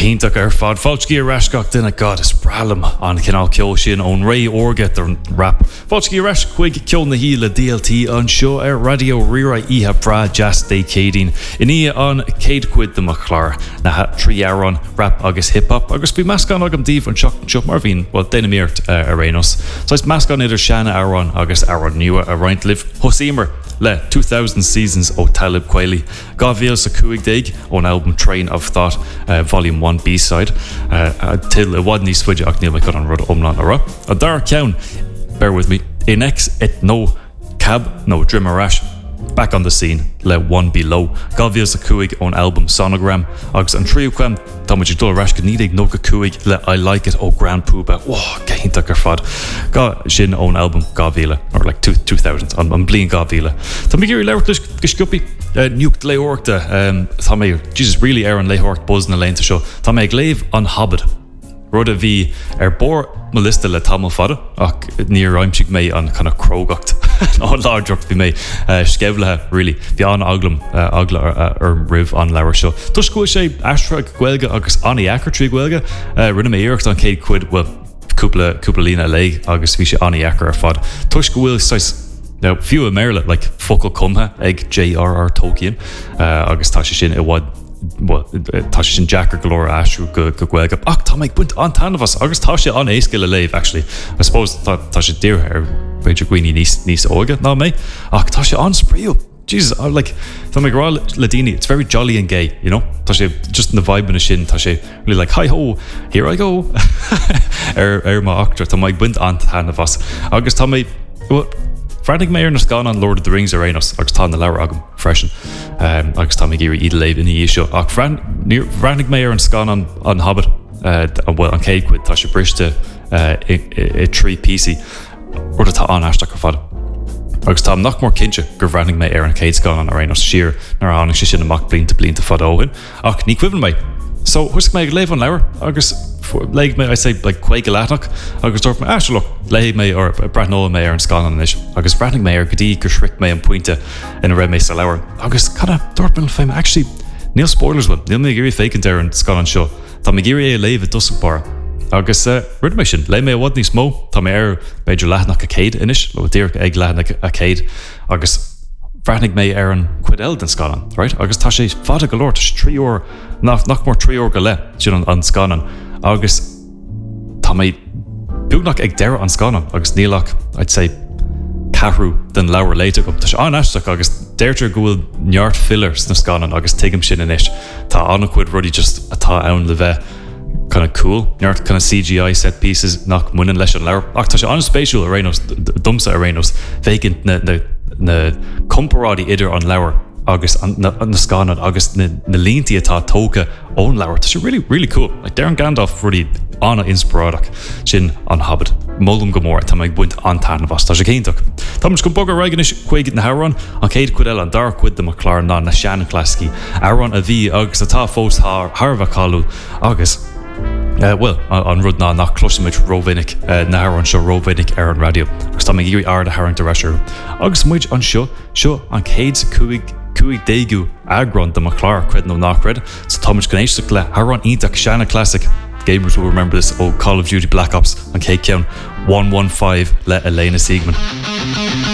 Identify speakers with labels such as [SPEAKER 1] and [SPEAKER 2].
[SPEAKER 1] Gahintak fad Falchgi Rashgach dina God is bralam on Canal Kyoshin on Ray Orget or rap. Falchgi Rash Quig Kyo na Hila DLT on show Radio Rira Iha Bra Jas Day Cading in on Cade Quid the McClar na 3 hour rap August hip hop August be mascon agam div and Chuck Marvin well Denimirt Arenos. So it's mascon either Shanna Aaron August Aaron Newa Around Live Hosimer le 2000 seasons o Talib Quayle Gaviel Sakuig Dig on album Train of Thought volume 1 B-side till it wasn't switch Neil got on Rud Umlan Ara a dark count bear with me in X it no cab no Drimmerash back on the scene le 1 below Gaviel Sakuig on album Sonogram August and Trio Quam Tomaji Dul Rash Nidig no Kuig le I Like It oh Grand Pooba wow Gahintak fad ga Shin on album Gaviela or like 2000 on Blean Gaviela Tomigiri Lertlish Gishkupi Nuke Leorta Tommy Jesus really Aaron Lehort Buzz na lane to show Tommy Glaive on Hobbit Rhoda V bor Melista le Tamil fada ach near Reimchig me on kind of Krogocht no large drop be me Skevla really the on Aglam Agla Riv on Lower show Tushku she Astra Gwelga agus Ani Ackertree Gwelga Rinna me Eric on Kate Quid well Kupalina leg August Visha Ani Acker fad Tushku will size now few of Maryland like Focal Cumha egg JRR Tolkien August Tashishin it was well Tashin Jacker Galore Ashru Gwelga ach Tomek went on tan of us August Tasha on a skill alive actually I suppose Tasha dear hair Rachel Greeny niece Olga no me ach Tasha on Spreo Jesus I like Tomek Royal Ladini it's very jolly and gay you know Tasha just in the vibe in a shin Tasha really like hi ho here I go my actor Tomek went on tan of us August Tommy what Frantic Mayor has gone on Lord of the Rings Arenos August Tan the Lower Agam freshen August Tommy Geary Edelave in the issue Frantic Mayor and gone on Hobbit well on Cade with Tasha Brishta a 3 PC or the on Ashtak fad August Tom knock more kincha go Frantic Mayor and Cade's gone on Arenos sheer nor on she shouldn't mock blean to fad Owen ach ni quiven me so who's my live on Lower August leg me I say like Quake Latok August Dorf me look lay me or Bratnoa Mayor and Scotland and August Bratnik Mayor Gadi Gershrick me and Pointa in a red Mesa Lower August kinda Dortmund fame actually Neil spoilers one Neil McGeary faking there and Scotland show Tom McGeary live at Dusk Bar August rid mission lay me what these mo Tom Air Major Latnak Acade inish lo dear egg Latnak Acade August Bratnik May Aaron Quidel in Scotland right August Tashi Fada Galore 3 or knock more 3 or Gale on Scotland August Tommy Bugnock ag dera on Scotland August Neilach I'd say Kahru than Lower later go Tash on Ashtak August Derter Gould Nyart Fillers na Scotland August take him shin in ish Ta Anaquid Ruddy just a ta own leve kind of cool Nyart kind of CGI set pieces knock Munin Lesh and Lower Tash on spatial Arenos Dumsa Arenos vacant na Comparadi Ider on Lower August on the Scotland August na Linti Ata Toka on Lower Tash really cool like Darren Gandalf really Anna Inspiradak Shin on Hobbit Mulum Gomorrah Tam ag buint an tan of us Tasha Kaintuk Thomas Kumboga Reganish Quig na Haron on Cade Quidel and Dark Quid the McLaren na Shannon Klasky Aaron Avi August Ata Fos Harva Kalu August well on Rudna nach Klosimich Rovinik na Haron show Rovinik Aaron Radio August Tam ag Ar the Haron to Rasher August Mwij on show on Cade's Kuig Degu Agron the McLaren Quid no Knockred so Thomas Ganesh Haron Intak Shannon Classic Gamers will remember this old Call of Duty Black Ops on Cake Count 115 let Elena Siegman